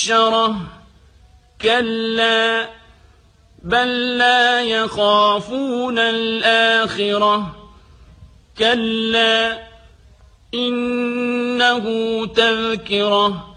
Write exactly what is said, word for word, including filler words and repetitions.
عشرة كلا بل لا يخافون الآخرة كلا إنه تذكرة